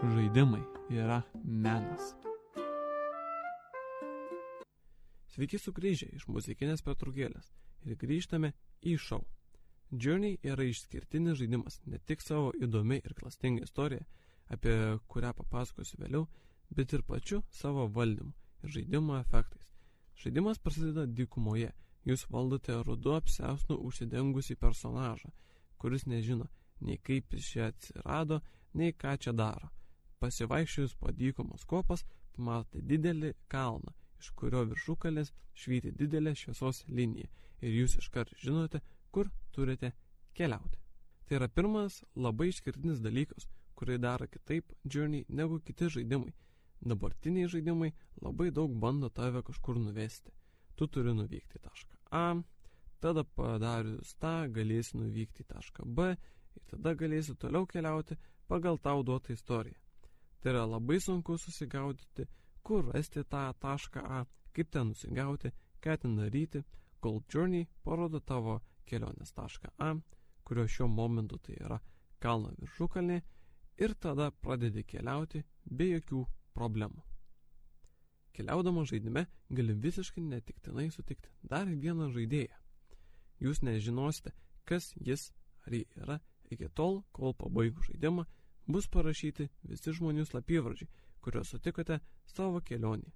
žaidimai yra menas. Sveiki sugrįžę iš muzikinės pertraukėlės ir grįžtame į šou. Journey yra išskirtinis žaidimas ne tik savo įdomi ir klastinga istorija, apie kurią papasakosiu vėliau, bet ir pačiu savo valdymu ir žaidimo efektais. Žaidimas prasideda dykumoje. Jūs valdote rudu apsiausnu užsidengusį personažą, kuris nežino nei kaip jis čia atsirado, nei ką čia daro. Pasivaikščiojus po dykumos kopas, pamatote didelį kalną, iš kurio viršukalės švyti didelė šviesos linija ir jūs iškart žinote, kur turite keliauti. Tai yra pirmas labai išskirtinis dalykas, kurį daro kitaip Journey negu kiti žaidimai. Dabartiniai žaidimai labai daug bando tave kažkur nuvesti. Tu turi nuvykti į tašką A, tada padarius tą galėsi nuvykti į tašką B ir tada galėsi toliau keliauti pagal tau duotą istoriją. Tai yra labai sunku susigaudyti, kur rasti tą tašką A, kaip ten nusigauti, ką ten daryti, kol Journey parodo tavo kelionės tašką A, kurio šiuo momentu tai yra kalno viršukalnė, ir tada pradedi keliauti be jokių problemų. Keliaudama žaidime gali visiškai netiktinai sutikti dar vieną žaidėją. Jūs nežinosite, kas jis ar jį yra, iki tol, kol pabaigus žaidimą bus parašyti visi žmonių slapyvardžiai, kuriuos sutikote savo kelionėje.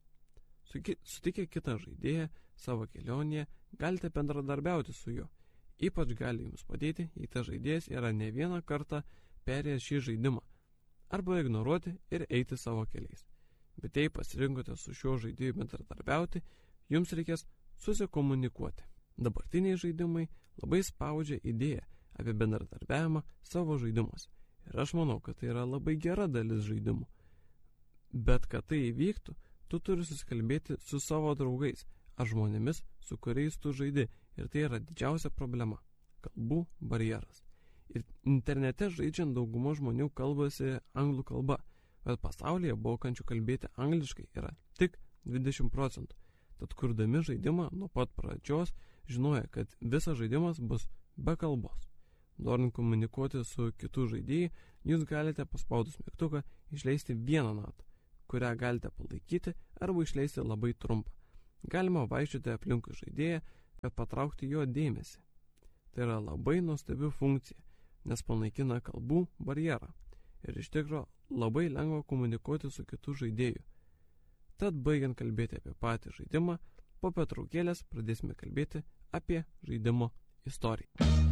Sutikę kitą žaidėją savo kelionėje, galite bendradarbiauti su juo. Ypač gali jums padėti, jei tas žaidėjas yra ne vieną kartą perėjęs šį žaidimą, arba ignoruoti ir eiti savo keliais. Bet jei pasirinkote su šiuo žaidėju bendradarbiauti, jums reikės susikomunikuoti. Dabartiniai žaidimai labai spaudžia idėją apie bendradarbiavimą savo žaidimuose. Ir aš manau, kad tai yra labai gera dalis žaidimų. Bet kad tai įvyktų, tu turi susikalbėti su savo draugais ar žmonėmis, su kuriais tu žaidi. Ir tai yra didžiausia problema – kalbų barjeras. Ir internete žaidžiant dauguma žmonių kalbasi anglų kalba, bet pasaulyje mokančių kalbėti angliškai yra tik 20%. Tad kurdami žaidimą nuo pat pradžios žinoja, kad visas žaidimas bus be kalbos. Norint komunikuoti su kitu žaidėju, jūs galite paspaudus mygtuką išleisti vieną natą, kurią galite palaikyti arba išleisti labai trumpą. Galima vaikščioti aplinkui žaidėją, kad patraukti jo dėmesį. Tai yra labai nuostabi funkcija, nes panaikina kalbų barjerą. Ir iš tikro labai lengva komunikuoti su kitu žaidėju. Tad baigiant kalbėti apie patį žaidimą, po pertraukėlės pradėsime kalbėti apie žaidimo istoriją.